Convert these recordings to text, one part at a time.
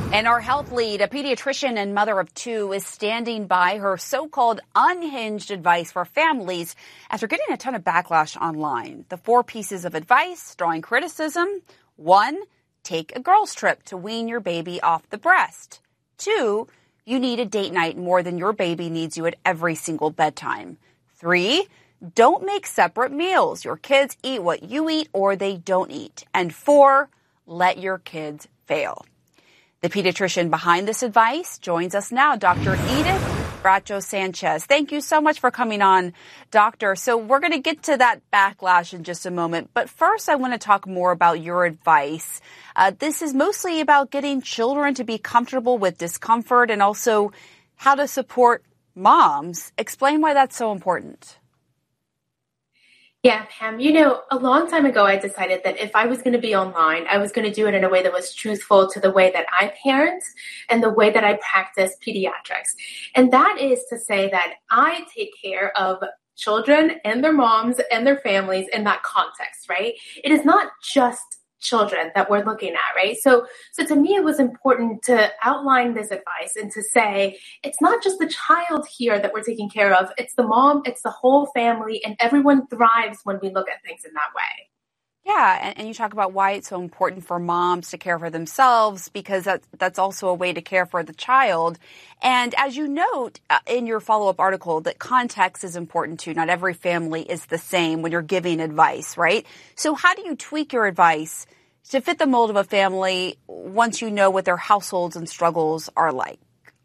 And our health lead, a pediatrician and mother of two, is standing by her so-called unhinged advice for families after getting a ton of backlash online. The 4 pieces of advice drawing criticism. 1, take a girls' trip to wean your baby off the breast. 2, you need a date night more than your baby needs you at every single bedtime. 3, don't make separate meals. Your kids eat what you eat or they don't eat. And 4, let your kids fail. The pediatrician behind this advice joins us now, Dr. Edith Bracho-Sanchez. Thank you so much for coming on, Doctor. So we're going to get to that backlash in just a moment. But first, I want to talk more about your advice. This is mostly about getting children to be comfortable with discomfort and also how to support moms. Explain why that's so important. Yeah, Pam, a long time ago, I decided that if I was going to be online, I was going to do it in a way that was truthful to the way that I parent and the way that I practice pediatrics. And that is to say that I take care of children and their moms and their families in that context, right? It is not just children that we're looking at, right? So to me, it was important to outline this advice and to say, it's not just the child here that we're taking care of. It's the mom, it's the whole family, and everyone thrives when we look at things in that way. Yeah, and you talk about why it's so important for moms to care for themselves because that's also a way to care for the child. And as you note in your follow-up article, that context is important too. Not every family is the same when you're giving advice, right? So how do you tweak your advice to fit the mold of a family once you know what their households and struggles are like?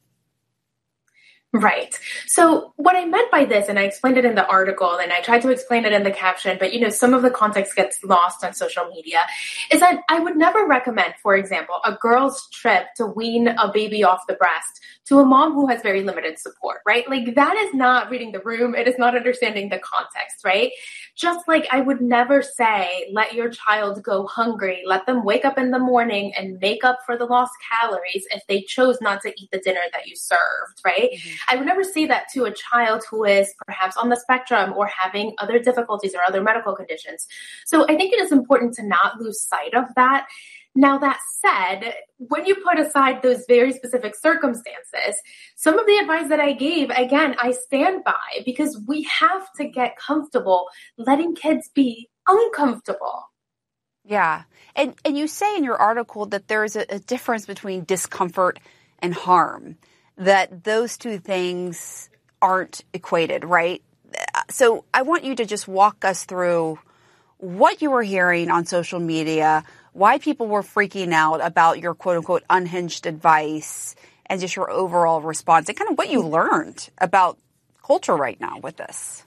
Right. So what I meant by this, and I explained it in the article and I tried to explain it in the caption, but some of the context gets lost on social media, is that I would never recommend, for example, a girl's trip to wean a baby off the breast to a mom who has very limited support, right? Like that is not reading the room. It is not understanding the context, right? Just like I would never say, let your child go hungry, let them wake up in the morning and make up for the lost calories if they chose not to eat the dinner that you served, right? Mm-hmm. I would never say that to a child who is perhaps on the spectrum or having other difficulties or other medical conditions. So I think it is important to not lose sight of that. Now, that said, when you put aside those very specific circumstances, some of the advice that I gave, again, I stand by because we have to get comfortable letting kids be uncomfortable. Yeah. And you say in your article that there is a difference between discomfort and harm, that those two things aren't equated, right? So I want you to just walk us through what you were hearing on social media, why people were freaking out about your quote-unquote unhinged advice, and just your overall response, and kind of what you learned about culture right now with this.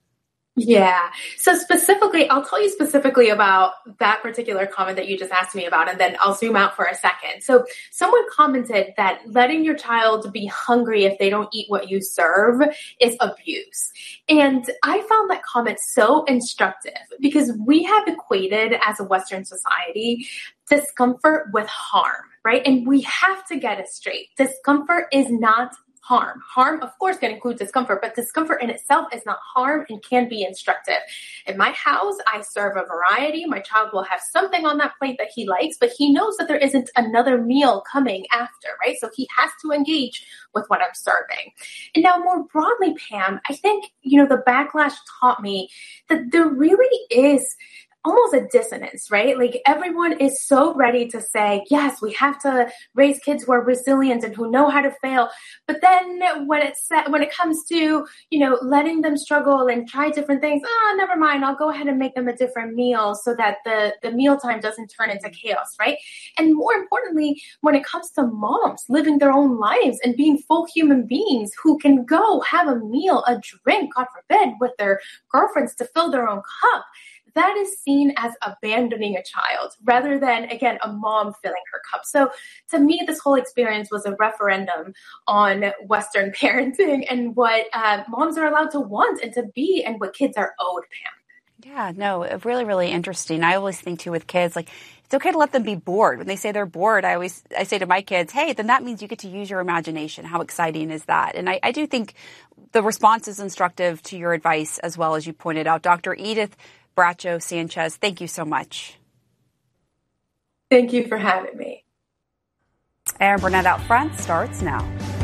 Yeah. So specifically, I'll tell you specifically about that particular comment that you just asked me about, and then I'll zoom out for a second. So someone commented that letting your child be hungry if they don't eat what you serve is abuse. And I found that comment so instructive because we have equated as a Western society discomfort with harm, right? And we have to get it straight. Discomfort is not harm. Harm, of course, can include discomfort, but discomfort in itself is not harm and can be instructive. In my house, I serve a variety. My child will have something on that plate that he likes, but he knows that there isn't another meal coming after, right? So he has to engage with what I'm serving. And now more broadly, Pam, I think, the backlash taught me that there really is almost a dissonance, right? Like everyone is so ready to say, yes, we have to raise kids who are resilient and who know how to fail. But then when it comes to, letting them struggle and try different things, never mind, I'll go ahead and make them a different meal so that the mealtime doesn't turn into chaos, right? And more importantly, when it comes to moms living their own lives and being full human beings who can go have a meal, a drink, God forbid, with their girlfriends to fill their own cup, that is seen as abandoning a child rather than, again, a mom filling her cup. So to me, this whole experience was a referendum on Western parenting and what moms are allowed to want and to be and what kids are owed, Pam. Yeah, no, really, really interesting. I always think, too, with kids, like, it's okay to let them be bored. When they say they're bored, I say to my kids, hey, then that means you get to use your imagination. How exciting is that? And I do think the response is instructive to your advice as well, as you pointed out. Dr. Edith Bracho-Sanchez, thank you so much. Thank you for having me. Erin Burnett Out Front starts now.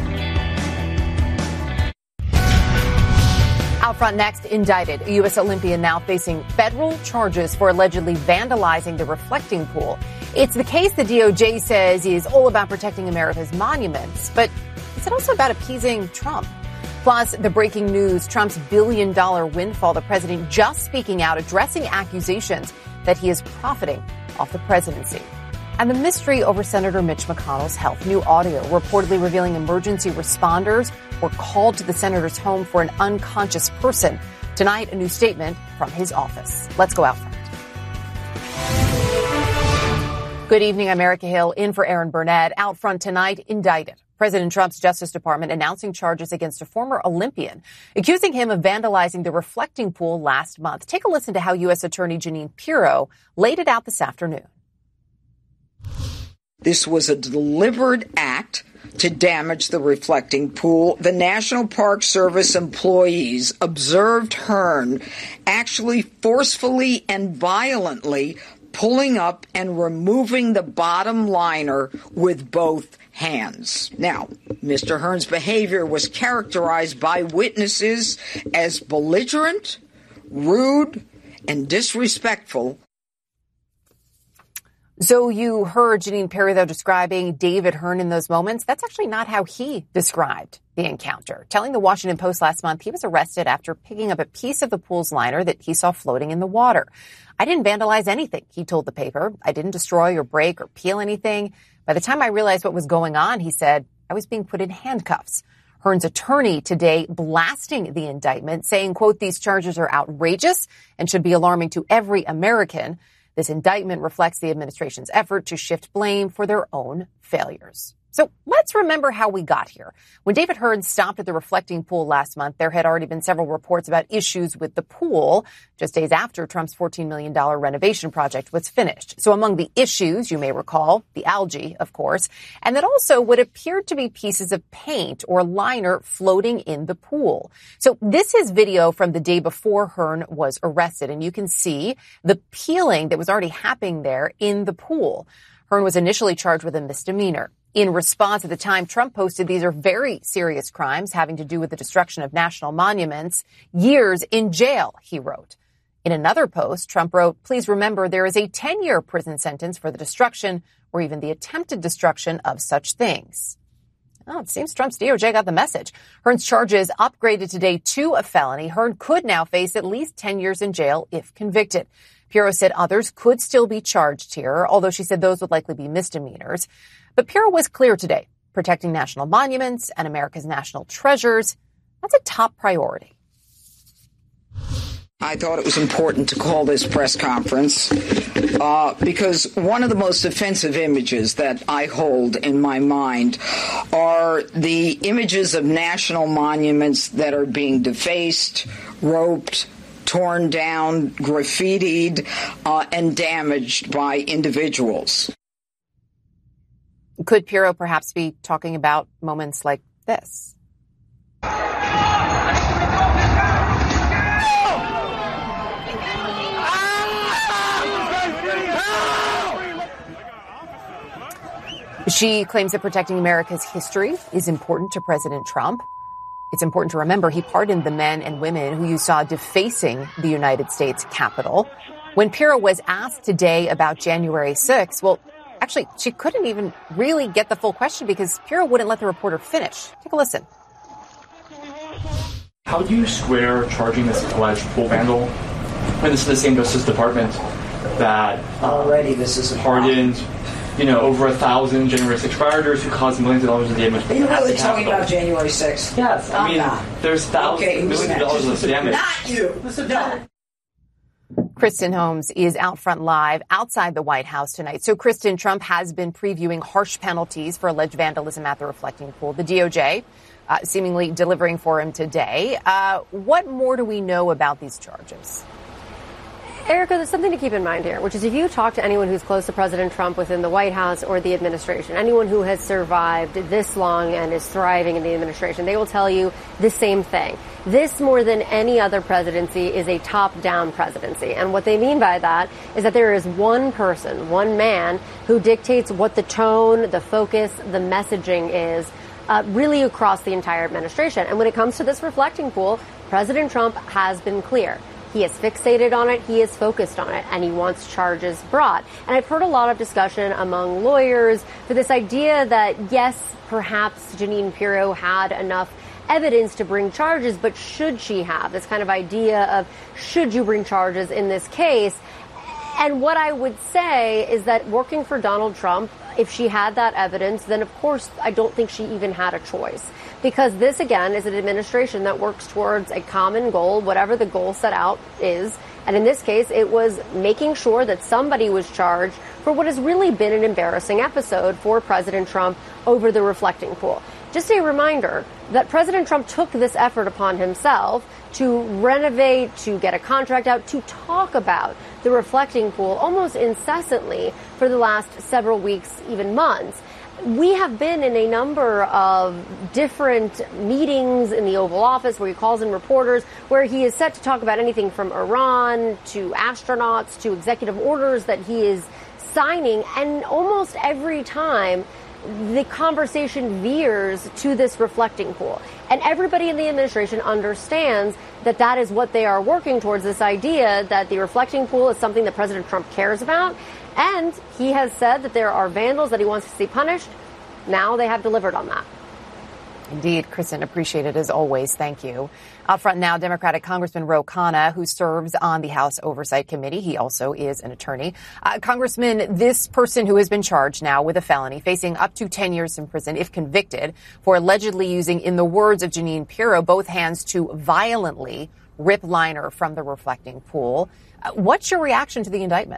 Out front next, indicted. A U.S. Olympian now facing federal charges for allegedly vandalizing the reflecting pool. It's the case the DOJ says is all about protecting America's monuments, but is it also about appeasing Trump? Plus, the breaking news, Trump's billion-dollar windfall, the president just speaking out, addressing accusations that he is profiting off the presidency. And the mystery over Senator Mitch McConnell's health. New audio reportedly revealing emergency responders were called to the senator's home for an unconscious person. Tonight, a new statement from his office. Let's go out front. Good evening, I'm Erica Hill, in for Erin Burnett. Out front tonight, indicted. President Trump's Justice Department announcing charges against a former Olympian, accusing him of vandalizing the reflecting pool last month. Take a listen to how U.S. Attorney Jeanine Pirro laid it out this afternoon. This was a deliberate act to damage the reflecting pool. The National Park Service employees observed Hearn actually forcefully and violently pulling up and removing the bottom liner with both hands. Now, Mr. Hearn's behavior was characterized by witnesses as belligerent, rude, and disrespectful. So you heard Jeanine Pirro, though, describing David Hearn in those moments. That's actually not how he described the encounter. Telling the Washington Post last month he was arrested after picking up a piece of the pool's liner that he saw floating in the water. I didn't vandalize anything, he told the paper. I didn't destroy or break or peel anything. By the time I realized what was going on, he said, I was being put in handcuffs. Hearn's attorney today blasting the indictment, saying, quote, these charges are outrageous and should be alarming to every American. This indictment reflects the administration's effort to shift blame for their own failures. So let's remember how we got here. When David Hearn stopped at the reflecting pool last month, there had already been several reports about issues with the pool just days after Trump's $14 million renovation project was finished. So among the issues, you may recall, the algae, of course, and then also what appeared to be pieces of paint or liner floating in the pool. So this is video from the day before Hearn was arrested, and you can see the peeling that was already happening there in the pool. Hearn was initially charged with a misdemeanor. In response, at the time, Trump posted these are very serious crimes having to do with the destruction of national monuments. Years in jail, he wrote. In another post, Trump wrote, please remember there is a 10-year prison sentence for the destruction or even the attempted destruction of such things. Oh, it seems Trump's DOJ got the message. Hearn's charges upgraded today to a felony. Hearn could now face at least 10 years in jail if convicted. Pirro said others could still be charged here, although she said those would likely be misdemeanors. But Pirro was clear today, protecting national monuments and America's national treasures, that's a top priority. I thought it was important to call this press conference because one of the most offensive images that I hold in my mind are the images of national monuments that are being defaced, roped, torn down, graffitied, and damaged by individuals. Could Pirro perhaps be talking about moments like this? She claims that protecting America's history is important to President Trump. It's important to remember he pardoned the men and women who you saw defacing the United States Capitol. When Pirro was asked today about January 6th, well, actually, she couldn't even really get the full question because Pirro wouldn't let the reporter finish. Take a listen. How do you square charging this alleged pool vandal when this is the same Justice Department that already this is pardoned, over 1,000 January 6 rioters who caused millions of dollars of damage? Are you really talking about January 6th? Yes. There's thousands, millions of dollars of damage. Not you. No. Kristen Holmes is out front live outside the White House tonight. So, Kristen, Trump has been previewing harsh penalties for alleged vandalism at the reflecting pool. The DOJ seemingly delivering for him today. What more do we know about these charges? Erica, there's something to keep in mind here, which is if you talk to anyone who's close to President Trump within the White House or the administration, anyone who has survived this long and is thriving in the administration, they will tell you the same thing. This, more than any other presidency, is a top-down presidency. And what they mean by that is that there is one person, one man, who dictates what the tone, the focus, the messaging is really across the entire administration. And when it comes to this reflecting pool, President Trump has been clear. He is fixated on it. He is focused on it, and he wants charges brought. And I've heard a lot of discussion among lawyers for this idea that, yes, perhaps Jeanine Pirro had enough evidence to bring charges, but should she have? This kind of idea of should you bring charges in this case? And what I would say is that working for Donald Trump, if she had that evidence, then of course I don't think she even had a choice. Because this, again, is an administration that works towards a common goal, whatever the goal set out is. And in this case, it was making sure that somebody was charged for what has really been an embarrassing episode for President Trump over the reflecting pool. Just a reminder that President Trump took this effort upon himself to renovate, to get a contract out, to talk about the reflecting pool almost incessantly for the last several weeks, even months. We have been in a number of different meetings in the Oval Office where he calls in reporters, where he is set to talk about anything from Iran to astronauts to executive orders that he is signing. And almost every time, the conversation veers to this reflecting pool. And everybody in the administration understands that that is what they are working towards, this idea that the reflecting pool is something that President Trump cares about. And he has said that there are vandals that he wants to see punished. Now they have delivered on that. Indeed, Kristen, appreciate it as always. Thank you. Out front now, Democratic Congressman Ro Khanna, who serves on the House Oversight Committee. He also is an attorney. Congressman, this person who has been charged now with a felony, facing up to 10 years in prison if convicted for allegedly using, in the words of Jeanine Pirro, both hands to violently rip liner from the reflecting pool. What's your reaction to the indictment?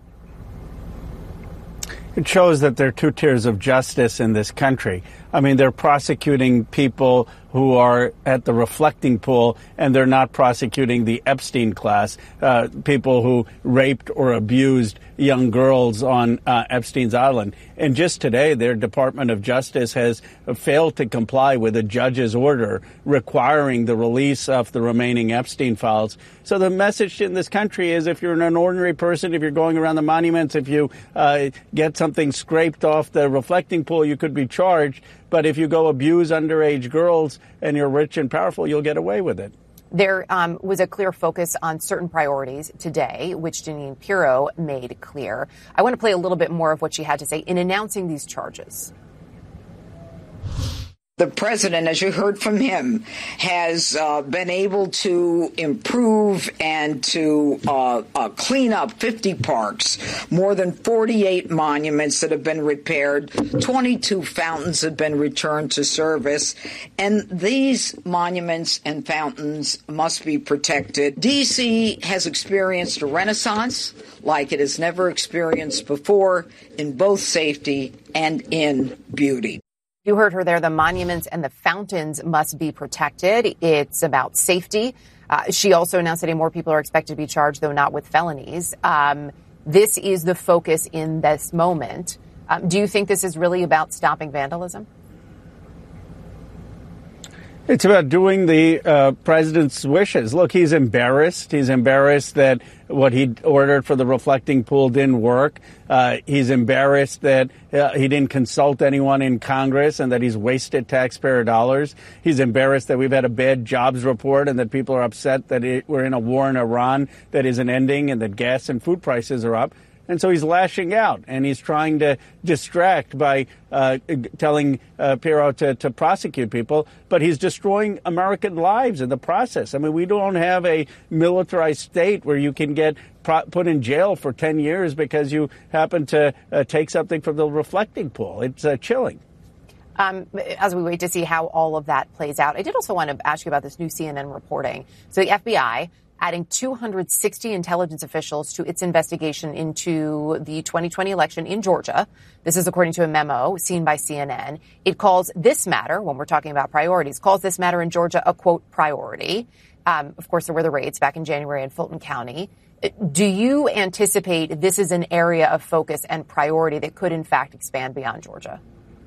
It shows that there are two tiers of justice in this country. I mean, they're prosecuting people who are at the reflecting pool, and they're not prosecuting the Epstein class, people who raped or abused young girls on Epstein's Island. And just today, their Department of Justice has failed to comply with a judge's order requiring the release of the remaining Epstein files. So the message in this country is if you're an ordinary person, if you're going around the monuments, if you get something scraped off the reflecting pool, you could be charged. But if you go abuse underage girls and you're rich and powerful, you'll get away with it. There was a clear focus on certain priorities today, which Jeanine Pirro made clear. I want to play a little bit more of what she had to say in announcing these charges. The president, as you heard from him, has been able to improve and to clean up 50 parks, more than 48 monuments that have been repaired, 22 fountains have been returned to service, and these monuments and fountains must be protected. D.C. has experienced a renaissance like it has never experienced before in both safety and in beauty. You heard her there. The monuments and the fountains must be protected. It's about safety. She also announced that more people are expected to be charged, though not with felonies. This is the focus in this moment. Do you think this is really about stopping vandalism? It's about doing the president's wishes. Look, he's embarrassed. He's embarrassed that what he ordered for the reflecting pool didn't work. He's embarrassed that he didn't consult anyone in Congress and that he's wasted taxpayer dollars. He's embarrassed that we've had a bad jobs report and that people are upset that we're in a war in Iran that isn't ending and that gas and food prices are up. And so he's lashing out, and he's trying to distract by telling Pirro to prosecute people, but he's destroying American lives in the process. I mean, we don't have a militarized state where you can get put in jail for 10 years because you happen to take something from the reflecting pool. It's chilling. As we wait to see how all of that plays out, I did also want to ask you about this new CNN reporting. So the FBI adding 260 intelligence officials to its investigation into the 2020 election in Georgia. This is according to a memo seen by CNN. It calls this matter, when we're talking about priorities, calls this matter in Georgia a, quote, priority. Of course, there were the raids back in January in Fulton County. Do you anticipate this is an area of focus and priority that could, in fact, expand beyond Georgia?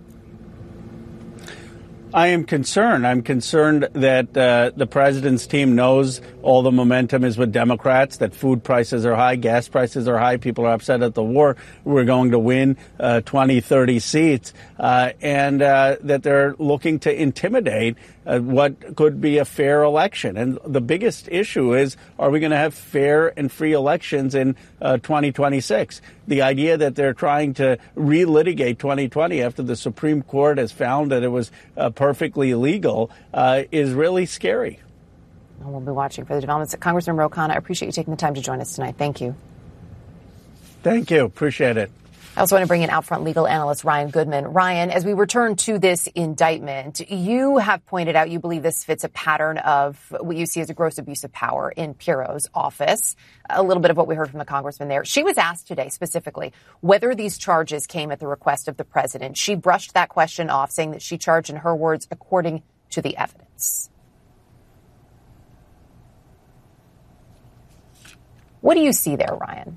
I am concerned. I'm concerned that the president's team knows all the momentum is with Democrats, that food prices are high, gas prices are high, people are upset at the war. We're going to win 20, 30 seats, and that they're looking to intimidate what could be a fair election. And the biggest issue is, are we going to have fair and free elections in 2026? The idea that they're trying to relitigate 2020 after the Supreme Court has found that it was perfectly legal is really scary. We'll be watching for the developments. Congressman Ro Khanna, I appreciate you taking the time to join us tonight. Thank you. Thank you. Appreciate it. I also want to bring in Outfront legal analyst Ryan Goodman. Ryan, as we return to this indictment, you have pointed out you believe this fits a pattern of what you see as a gross abuse of power in Piro's office. A little bit of what we heard from the congressman there. She was asked today specifically whether these charges came at the request of the president. She brushed that question off, saying that she charged, in her words, according to the evidence. What do you see there, Ryan?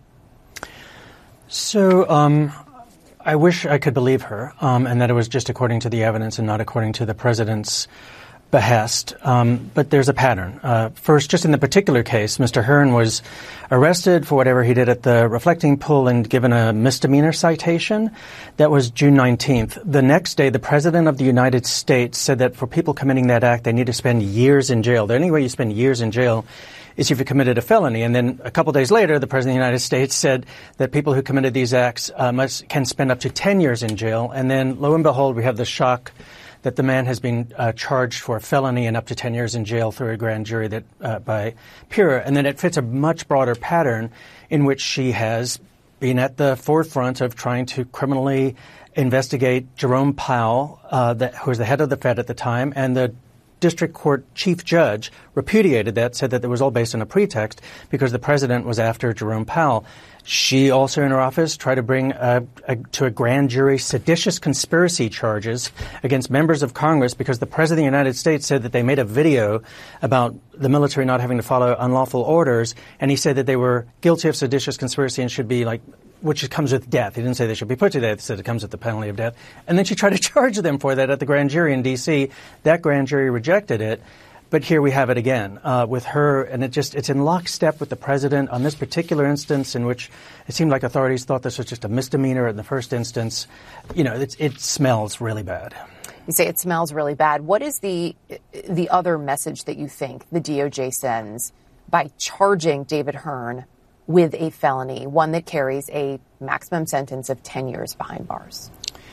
So I wish I could believe her, and that it was just according to the evidence and not according to the president's behest. But there's a pattern. First, just in the particular case, Mr. Hearn was arrested for whatever he did at the reflecting pool and given a misdemeanor citation. That was June 19th. The next day, the president of the United States said that for people committing that act, they need to spend years in jail. The only way you spend years in jail is if you committed a felony. And then a couple days later, the president of the United States said that people who committed these acts can spend up to 10 years in jail. And then, lo and behold, we have the shock that the man has been charged for a felony and up to 10 years in jail through a grand jury that by Piro. And then it fits a much broader pattern in which she has been at the forefront of trying to criminally investigate Jerome Powell, who was the head of the Fed at the time, and the district court chief judge repudiated that, said that it was all based on a pretext because the president was after Jerome Powell. She also, in her office, tried to bring to a grand jury seditious conspiracy charges against members of Congress because the president of the United States said that they made a video about the military not having to follow unlawful orders, and he said that they were guilty of seditious conspiracy and should be which comes with death. He didn't say they should be put to death. He said it comes with the penalty of death. And then she tried to charge them for that at the grand jury in D.C. That grand jury rejected it. But here we have it again with her, and it's in lockstep with the president on this particular instance in which it seemed like authorities thought this was just a misdemeanor in the first instance. You know, it smells really bad. You say it smells really bad. What is the other message that you think the DOJ sends by charging David Hearn with a felony, one that carries a maximum sentence of 10 years behind bars?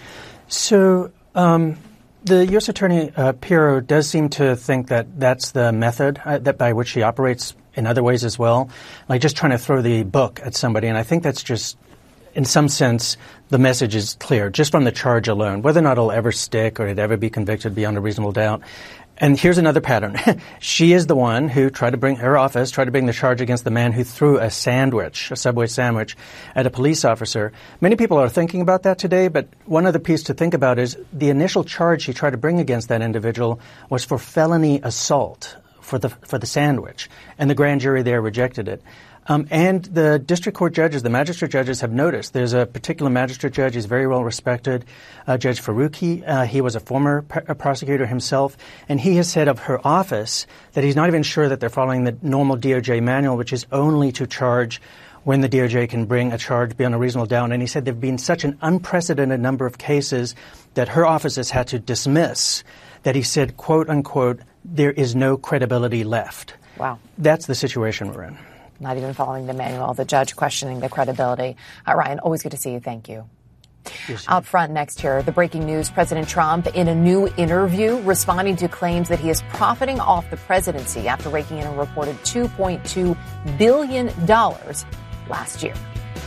So the U.S. Attorney Piro does seem to think that that's the method that by which she operates in other ways as well, like just trying to throw the book at somebody. And I think that's just, in some sense, the message is clear, just from the charge alone. Whether or not it'll ever stick or it'd ever be convicted beyond a reasonable doubt. And here's another pattern. She is the one who tried to bring the charge against the man who threw a Subway sandwich, at a police officer. Many people are thinking about that today, but one other piece to think about is the initial charge she tried to bring against that individual was for felony assault for the sandwich, and the grand jury there rejected it. And the district court judges, the magistrate judges have noticed. There's a particular magistrate judge, he's very well respected, Judge Faruqi. He was a former prosecutor himself, and he has said of her office that he's not even sure that they're following the normal DOJ manual, which is only to charge when the DOJ can bring a charge beyond a reasonable doubt. And he said there have been such an unprecedented number of cases that her office has had to dismiss that he said, quote unquote, there is no credibility left. Wow. That's the situation we're in. Not even following the manual, the judge questioning the credibility. Ryan, always good to see you. Thank you. Out front next here, the breaking news, President Trump in a new interview responding to claims that he is profiting off the presidency after raking in a reported $2.2 billion last year.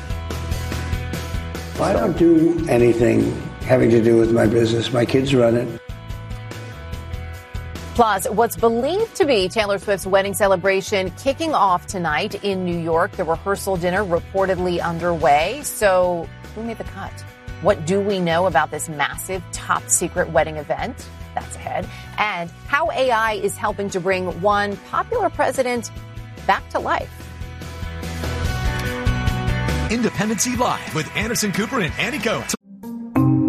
I don't do anything having to do with my business. My kids run it. Plus, what's believed to be Taylor Swift's wedding celebration kicking off tonight in New York. The rehearsal dinner reportedly underway. So who made the cut? What do we know about this massive top secret wedding event? That's ahead. And how AI is helping to bring one popular president back to life. Independency Live with Anderson Cooper and Andy Cohen.